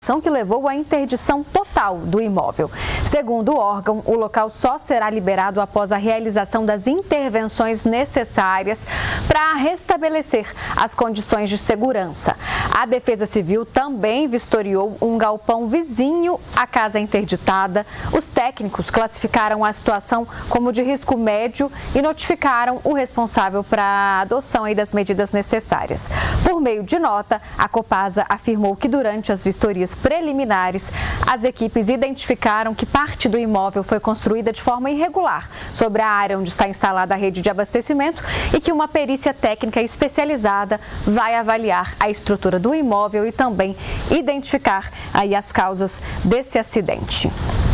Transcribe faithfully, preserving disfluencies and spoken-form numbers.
Que levou à interdição total do imóvel. Segundo o órgão, o local só será liberado após a realização das intervenções necessárias para restabelecer as condições de segurança. A Defesa Civil também vistoriou um galpão vizinho à casa interditada. Os técnicos classificaram a situação como de risco médio e notificaram o responsável para a adoção aí das medidas necessárias. Por meio de nota, a Copasa afirmou que durante as vistorias preliminares, as equipes identificaram que parte do imóvel foi construída de forma irregular sobre a área onde está instalada a rede de abastecimento e que uma perícia técnica especializada vai avaliar a estrutura do imóvel e também identificar aí as causas desse acidente.